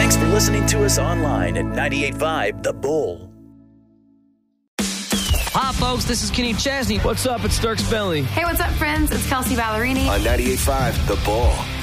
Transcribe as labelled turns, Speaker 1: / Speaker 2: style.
Speaker 1: Thanks for listening to us online at 98.5 The Bull.
Speaker 2: Hi, folks. This is Kenny Chesney.
Speaker 3: What's up? It's Dirk Bentley.
Speaker 4: Hey, what's up, friends? It's Kelsey Ballerini.
Speaker 5: On 98.5 The Bull.